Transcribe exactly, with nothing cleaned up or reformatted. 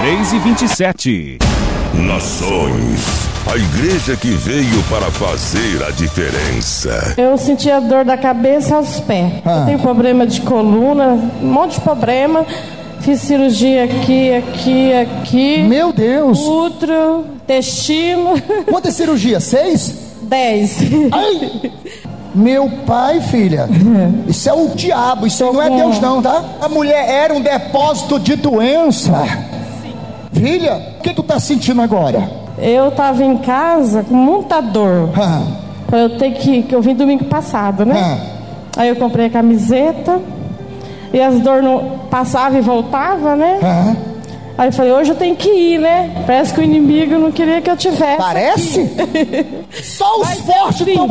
três e vinte e sete. Nações, a igreja que veio para fazer a diferença. Eu sentia dor da cabeça aos pés. Ah. Eu tenho problema de coluna, um monte de problema. Fiz cirurgia aqui, aqui, aqui. Meu Deus. Útero, intestino. Quantas cirurgias? Seis? Dez. Ai. Meu pai, filha, isso é o diabo, isso aí não é Deus não, tá? A mulher era um depósito de doença. Filha, o que tu tá sentindo agora? Eu tava em casa com muita dor. Ah. Eu tenho que, que eu vim domingo passado, né? Ah. Aí eu comprei a camiseta e as dores não passavam e voltavam, né? Ah. Aí eu falei, hoje eu tenho que ir, né? Parece que o inimigo não queria que eu tivesse. Parece? Só os Mas fortes sim. estão